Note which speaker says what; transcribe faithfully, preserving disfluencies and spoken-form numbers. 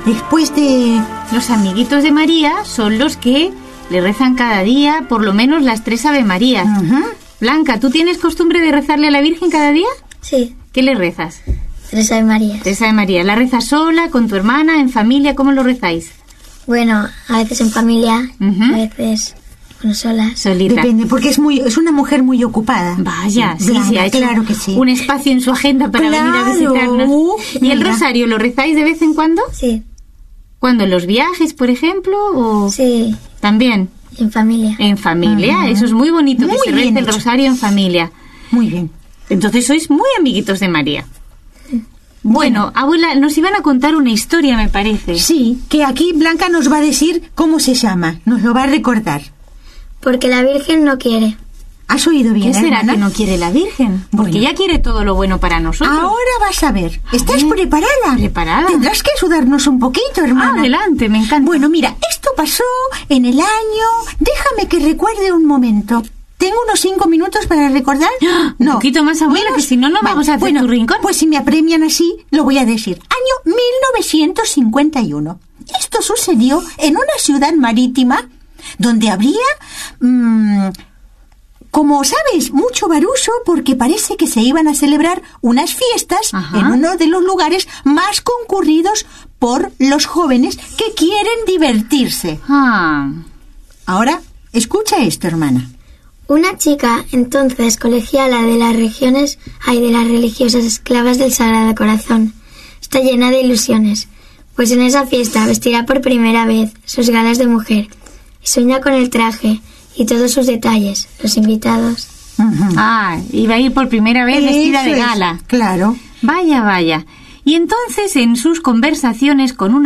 Speaker 1: después de...
Speaker 2: Los amiguitos de María son los que le rezan cada día por lo menos las tres Ave Marías.
Speaker 1: Uh-huh.
Speaker 2: Blanca, ¿tú tienes costumbre de rezarle a la Virgen cada día?
Speaker 3: Sí.
Speaker 2: ¿Qué le rezas?
Speaker 3: Tres Ave Marías.
Speaker 2: Tres Ave Marías. ¿La rezas sola, con tu hermana, en familia? ¿Cómo lo rezáis?
Speaker 3: Bueno, a veces en familia,
Speaker 2: Uh-huh.
Speaker 3: a veces bueno, solas.
Speaker 2: Solita.
Speaker 1: Depende, porque es muy es una mujer muy ocupada.
Speaker 2: Vaya, sí,
Speaker 1: Blanca,
Speaker 2: sí, ha hecho
Speaker 1: claro que sí.
Speaker 2: un espacio en su agenda para
Speaker 1: Claro.
Speaker 2: venir a visitarnos. ¿Y el
Speaker 1: Mira.
Speaker 2: rosario lo rezáis de vez en cuando?
Speaker 3: Sí,
Speaker 2: ¿Cuándo? ¿En los viajes, por ejemplo? ¿O
Speaker 3: sí,
Speaker 2: también?
Speaker 3: en familia.
Speaker 2: En familia.
Speaker 1: Ujú.
Speaker 2: Eso es muy bonito,
Speaker 1: Muy
Speaker 2: que se
Speaker 1: bien
Speaker 2: rece el
Speaker 1: hecho.
Speaker 2: rosario en familia.
Speaker 1: Muy bien.
Speaker 2: Entonces sois muy amiguitos de María. Bueno, abuela, nos iban a contar una historia, me parece.
Speaker 1: Sí, que aquí Blanca nos va a decir cómo se llama. Nos lo va a recordar.
Speaker 3: Porque la Virgen no quiere.
Speaker 1: ¿Has oído bien,
Speaker 2: ¿Qué será
Speaker 1: hermana?
Speaker 2: que no quiere la Virgen? Porque
Speaker 1: Bueno.
Speaker 2: ella quiere todo lo bueno para nosotros.
Speaker 1: Ahora vas a ver. ¿Estás
Speaker 2: ver.
Speaker 1: preparada?
Speaker 2: Preparada.
Speaker 1: Tendrás que ayudarnos un poquito, hermana.
Speaker 2: Adelante, me encanta.
Speaker 1: Bueno, mira, esto pasó en el año... Déjame que recuerde un momento. ¿Tengo unos cinco minutos para recordar?
Speaker 2: Un poquito más, abuela, que si no, no vamos a hacer
Speaker 1: bueno,
Speaker 2: tu rincón.
Speaker 1: Pues si me apremian así, lo voy a decir. Año mil novecientos cincuenta y uno. Esto sucedió en una ciudad marítima donde habría... mmm, como sabes, mucho barullo porque parece que se iban a celebrar unas fiestas
Speaker 2: Ajá.
Speaker 1: en uno de los lugares más concurridos por los jóvenes que quieren divertirse.
Speaker 2: Ah,
Speaker 1: Ahora, escucha esto, hermana.
Speaker 3: Una chica, entonces colegiala de las regiones, ay, de las religiosas esclavas del Sagrado Corazón, está llena de ilusiones, pues en esa fiesta vestirá por primera vez sus galas de mujer y sueña con el traje y todos sus detalles, los invitados.
Speaker 1: Ujú.
Speaker 2: ah, iba a ir por primera vez vestida
Speaker 1: Eso
Speaker 2: de
Speaker 1: es,
Speaker 2: gala.
Speaker 1: claro.
Speaker 2: Vaya, vaya. Y entonces en sus conversaciones con una